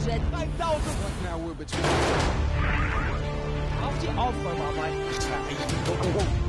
Jet. 3000! Now we're between. Auf die Aufräumarbeiten. Go, go, go.